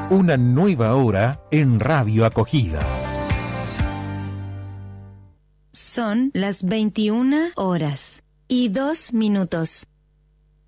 Una nueva hora en Radio Acogida. Son las 21:02 minutos.